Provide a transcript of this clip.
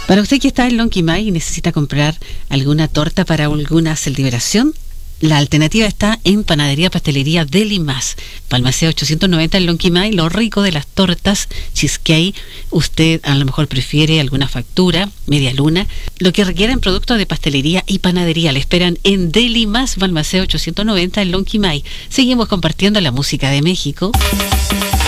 Para usted que está en Lonquimay y necesita comprar alguna torta para alguna celebración, la alternativa está en Panadería Pastelería Delimas, Balmaceda 890 en Lonquimay. Lo rico de las tortas cheesecake, usted a lo mejor prefiere alguna factura, media luna, lo que requieran productos de pastelería y panadería. Le esperan en Delimas, Balmaceda 890 en Lonquimay. Seguimos compartiendo la música de México.